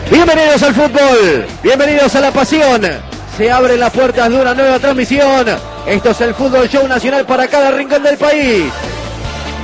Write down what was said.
Bienvenidos al fútbol, bienvenidos a la pasión. Se abren las puertas de una nueva transmisión. Esto es el Fútbol Show Nacional para cada rincón del país.